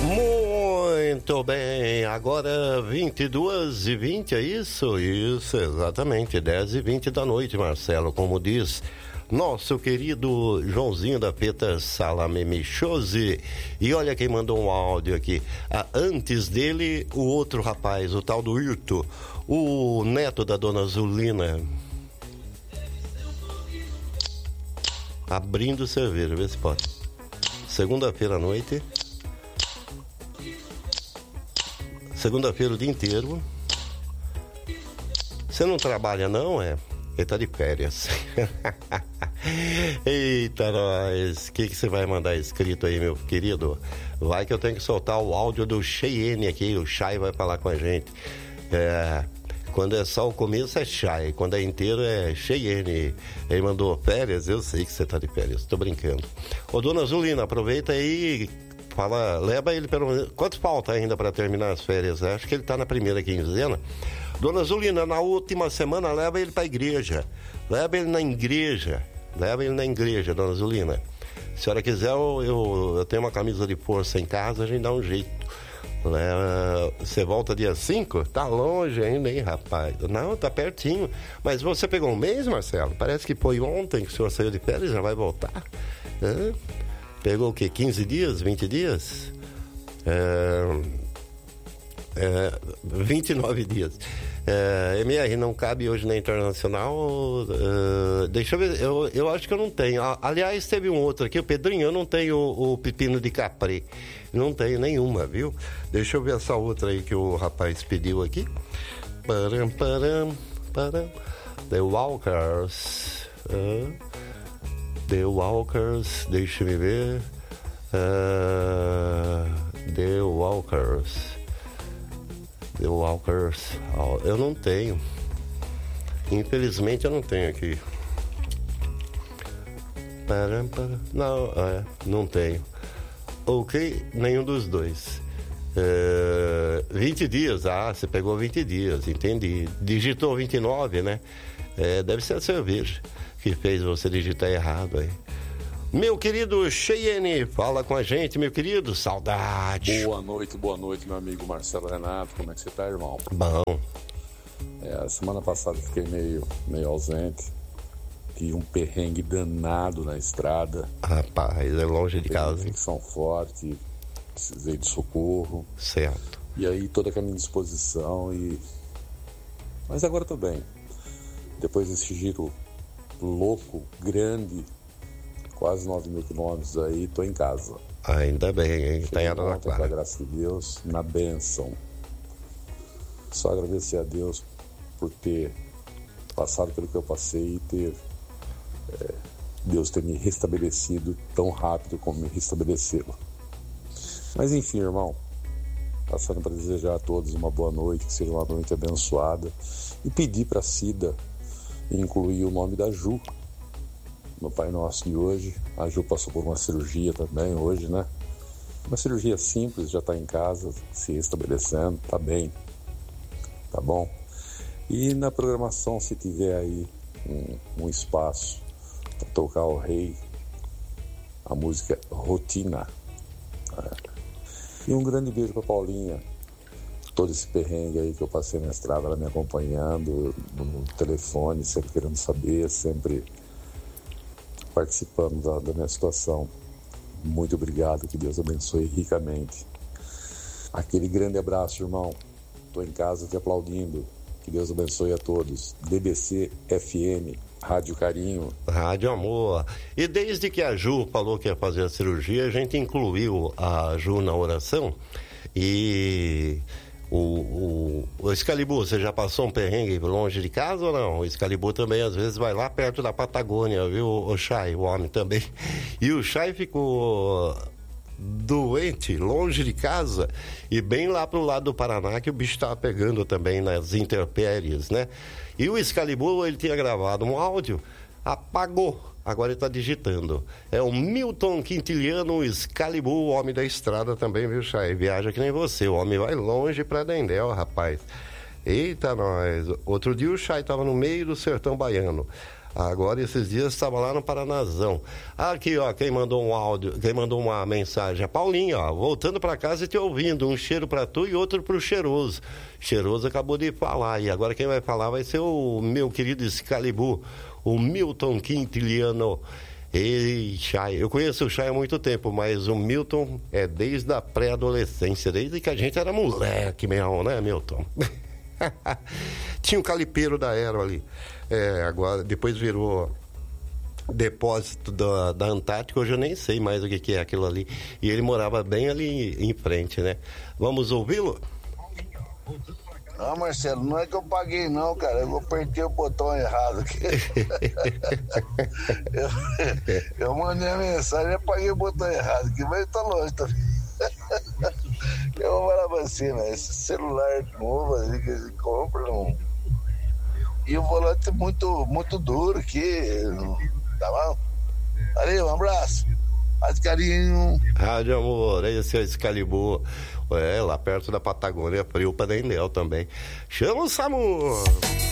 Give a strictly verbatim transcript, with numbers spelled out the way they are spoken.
Muito bem, agora vinte e duas e vinte, é isso? Isso, exatamente, dez e vinte da noite, Marcelo, como diz nosso querido Joãozinho da Feta Salame Michose. E olha quem mandou um áudio aqui. Ah, antes dele, o outro rapaz, o tal do Irto, o neto da dona Zulina. Abrindo cerveja, vê se pode. Segunda-feira à noite. Segunda-feira o dia inteiro. Você não trabalha não, é? Ele tá de férias. Eita, nós. O que que você vai mandar escrito aí, meu querido? Vai que eu tenho que soltar o áudio do Cheyenne aqui. O Chay vai falar com a gente. É, quando é só o começo é Chay. Quando é inteiro é Cheyenne. Ele mandou férias? Eu sei que você tá de férias. Tô brincando. Ô, dona Zulina, aproveita aí. Fala, leva ele pelo menos. Quanto falta ainda para terminar as férias? Acho que ele tá na primeira quinzena. Dona Zulina, na última semana, leva ele pra igreja. Leva ele na igreja. Leva ele na igreja, dona Zulina. Se a senhora quiser, eu, eu, eu tenho uma camisa de força em casa, a gente dá um jeito. Leva, você volta dia cinco? Tá longe ainda, hein, rapaz? Não, tá pertinho. Mas você pegou um mês, Marcelo? Parece que foi ontem que o senhor saiu de férias, já vai voltar. Hã? Pegou o quê? quinze dias? vinte dias? É... É, vinte e nove dias. É, M R não cabe hoje na Internacional. Uh, deixa eu ver, eu, eu acho que eu não tenho. Aliás, teve um outro aqui, o Pedrinho, eu não tenho o, o pepino de Capri. Não tenho nenhuma, viu? Deixa eu ver essa outra aí que o rapaz pediu aqui. Param, param, param. The Walkers. Uh, The Walkers, deixa eu ver. Uh, The Walkers. The Walkers, oh, eu não tenho. Infelizmente eu não tenho aqui. Não, é, não tenho. Ok, nenhum dos dois. É, vinte dias, ah, você pegou vinte dias, entendi. Digitou vinte e nove, né? É, deve ser a cerveja que fez você digitar errado aí. Meu querido Cheyenne, fala com a gente, meu querido, saudade. Boa noite, boa noite, meu amigo Marcelo Renato, como é que você tá, irmão? Bom. É, semana passada eu fiquei meio, meio ausente, tive um perrengue danado na estrada. Rapaz, é longe de casa. Infecção forte, precisei de socorro. Certo. E aí toda aquela indisposição e... Mas agora eu tô bem. Depois desse giro louco, grande... Quase nove mil quilômetros aí, tô em casa. Ainda bem, hein? Tá em Araraquara. Com a graça de Deus, na bênção. Só agradecer a Deus por ter passado pelo que eu passei e ter é, Deus ter me restabelecido tão rápido como me restabeleceu. Mas enfim, irmão, passando para desejar a todos uma boa noite, que seja uma noite abençoada, e pedir para a Cida incluir o nome da Ju no Pai Nosso de hoje. A Ju passou por uma cirurgia também hoje, né? Uma cirurgia simples, já está em casa, se restabelecendo, tá bem, tá bom? E na programação, se tiver aí um, um espaço para tocar ao rei, a música Rotina. É. E um grande beijo para Paulinha. Todo esse perrengue aí que eu passei na estrada, ela me acompanhando no telefone, sempre querendo saber, sempre participando da, da minha situação. Muito obrigado, que Deus abençoe ricamente. Aquele grande abraço, irmão. Estou em casa te aplaudindo. Que Deus abençoe a todos. D B C F M, Rádio Carinho. Rádio Amor. E desde que a Ju falou que ia fazer a cirurgia, a gente incluiu a Ju na oração. E o, o, o Excalibur, você já passou um perrengue longe de casa ou não? O Excalibur também às vezes vai lá perto da Patagônia, viu, o Chay, o homem também. E o Chay ficou doente, longe de casa, e bem lá pro lado do Paraná, que o bicho tava pegando também nas intempéries, né? E o Excalibur, ele tinha gravado um áudio, apagou, agora ele tá digitando. É o Milton Quintiliano Excalibur, o homem da estrada também, viu, Chay? Viaja que nem você, o homem vai longe pra Dendel, rapaz. Eita, nós. Outro dia o Chay tava no meio do sertão baiano. Agora, esses dias, estava lá no Paranazão. Aqui, ó, quem mandou um áudio, quem mandou uma mensagem, a Paulinha, ó, voltando para casa e te ouvindo, um cheiro para tu e outro pro Cheiroso. Cheiroso acabou de falar, e agora quem vai falar vai ser o meu querido Excalibur, o Milton Quintiliano. Ei, Chay, eu conheço o Chay há muito tempo, mas o Milton é desde a pré-adolescência, desde que a gente era moleque mesmo, né, Milton? Tinha um calipeiro da Aero ali. É, agora, depois virou depósito da, da Antártica, hoje eu nem sei mais o que, que é aquilo ali. E ele morava bem ali em frente, né? Vamos ouvi-lo? Não, Marcelo, não é que eu paguei não, cara, eu apertei o botão errado aqui. eu, eu mandei a mensagem e paguei o botão errado aqui, mas tá longe também. Eu vou falar pra você, né? Esse celular novo assim, que você compra, não... E o volante muito, muito duro aqui, tá bom? Valeu, um abraço. Faz carinho. Rádio Amor, esse é o Excalibur. É, lá perto da Patagônia, frio para Dendel também. Chama o SAMU!